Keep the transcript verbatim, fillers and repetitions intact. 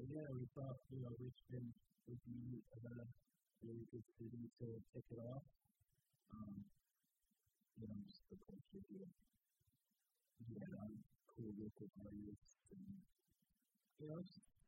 yeah, we thought, you know, Richmond would be a really good city to kick it off. Um, you know, just the culture here. Yeah, um, cool local artists and, you know, just